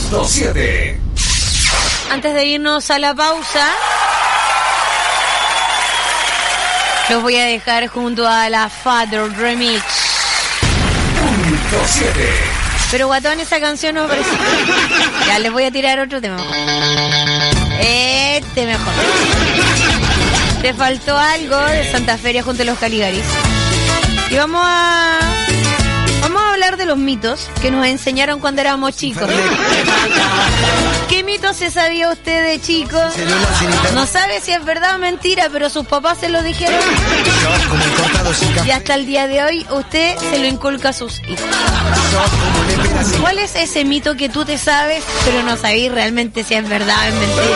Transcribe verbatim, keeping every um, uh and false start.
Punto siete. Antes de irnos a la pausa, los voy a dejar junto a la Father Remix. Punto siete. Pero guatón, esa canción no me parece. Ya, les voy a tirar otro tema mejor. Este mejor. Te faltó algo de Santa Feria junto a los Caligaris. Y vamos a... Vamos a hablar de los mitos que nos enseñaron cuando éramos chicos. ¿Qué mitos se sabía usted de chico? No sabe si es verdad o mentira, pero sus papás se lo dijeron. Y hasta el día de hoy usted se lo inculca a sus hijos. ¿Cuál es ese mito que tú te sabes, pero no sabes realmente si es verdad o es mentira?